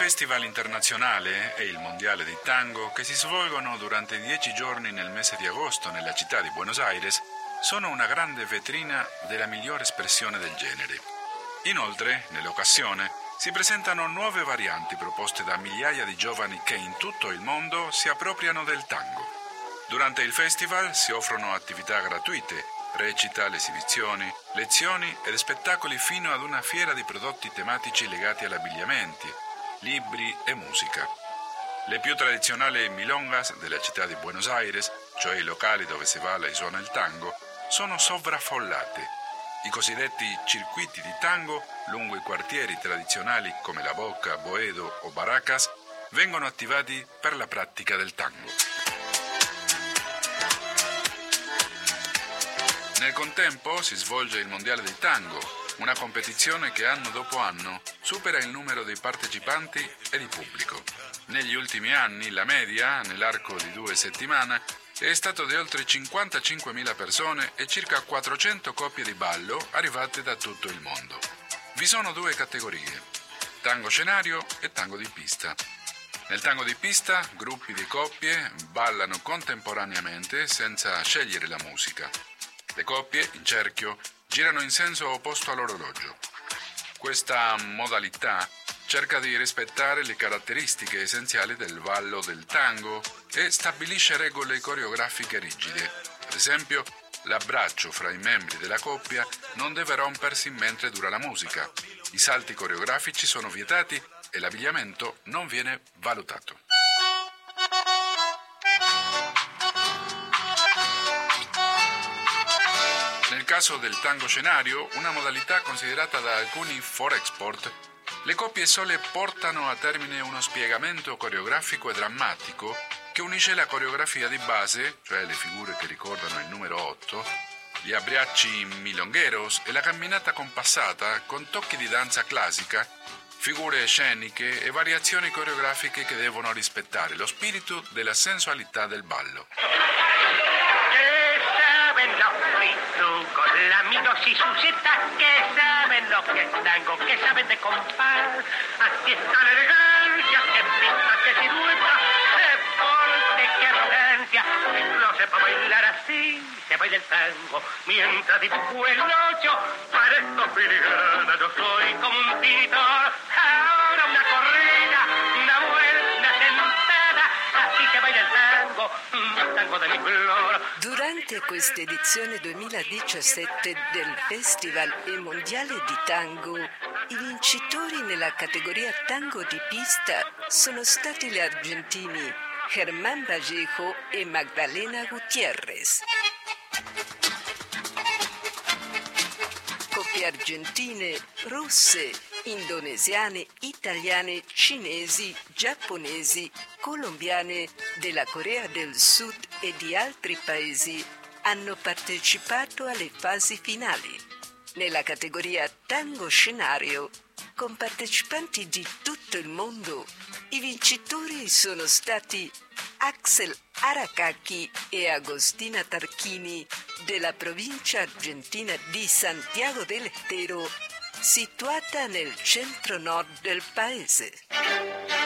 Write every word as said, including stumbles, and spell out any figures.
Festival internazionale e il Mondiale di Tango, che si svolgono durante dieci giorni nel mese di agosto nella città di Buenos Aires, sono una grande vetrina della migliore espressione del genere. Inoltre, nell'occasione, si presentano nuove varianti proposte da migliaia di giovani che in tutto il mondo si appropriano del tango. Durante il festival si offrono attività gratuite, recita, esibizioni, lezioni ed spettacoli fino ad una fiera di prodotti tematici legati agli abbigliamenti, libri e musica. Le più tradizionali milongas della città di Buenos Aires, cioè i locali dove si balla e suona il tango, sono sovraffollate. I cosiddetti circuiti di tango, lungo i quartieri tradizionali come La Boca, Boedo o Barracas, vengono attivati per la pratica del tango. Nel contempo si svolge il Mondiale di Tango, una competizione che anno dopo anno supera il numero di partecipanti e di pubblico. Negli ultimi anni la media, nell'arco di due settimane, è stato di oltre cinquantacinquemila persone e circa quattrocento coppie di ballo arrivate da tutto il mondo. Vi sono due categorie, tango scenario e tango di pista. Nel tango di pista, gruppi di coppie ballano contemporaneamente senza scegliere la musica. Le coppie, in cerchio, girano in senso opposto all'orologio. Questa modalità cerca di rispettare le caratteristiche essenziali del ballo del tango e stabilisce regole coreografiche rigide. Ad esempio, l'abbraccio fra i membri della coppia non deve rompersi mentre dura la musica. I salti coreografici sono vietati e l'abbigliamento non viene valutato. Nel caso del tango scenario, una modalità considerata da alcuni for export, le coppie sole portano a termine uno spiegamento coreografico e drammatico che unisce la coreografia di base, cioè le figure che ricordano il numero otto, gli abbracci milongueros e la camminata compassata con tocchi di danza classica, figure sceniche e variazioni coreografiche che devono rispettare lo spirito della sensualità del ballo. Con amigos y sus citas que saben lo que es tango, que saben de compás. Así está la elegancia, que pinta, que silueta, que porte, que arrogancia. No se puede bailar así, se baila el tango, mientras dibujo el ocho. Parezco filigrana, yo soy como un pintor. Ahora una corrida, una vuelta, una sentada, así se baila el tango, un tango de mi flor. Durante questa edizione duemiladiciassette del Festival e Mondiale di Tango, i vincitori nella categoria tango di pista sono stati gli argentini Germán Vallejo e Magdalena Gutiérrez. Coppie argentine, russe, indonesiane, italiane, cinesi, giapponesi, colombiane, della Corea del Sud e di altri paesi hanno partecipato alle fasi finali. Nella categoria tango scenario, con partecipanti di tutto il mondo, i vincitori sono stati Axel Aracaki e Agostina Tarchini della provincia argentina di Santiago del Estero, situata nel centro-nord del paese.